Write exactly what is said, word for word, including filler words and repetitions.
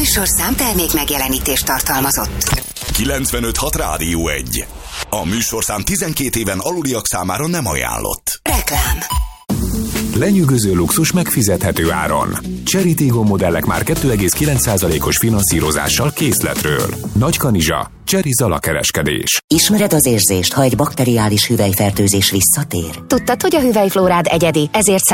műsorszám termék megjelenítést tartalmazott. kilencvenöt hat Rádió egy. A műsorszám tizenkét éven aluliak számára nem ajánlott. Reklám. Lenyűgöző luxus megfizethető áron. Cherry Tiggo modellek már kettő egész kilenc százalékos finanszírozással készletről. Nagykanizsa, Cherry Zala kereskedés. Ismered az érzést, ha egy bakteriális hüvelyfertőzés visszatér? Tudtad, hogy a hüvelyflórád egyedi, ezért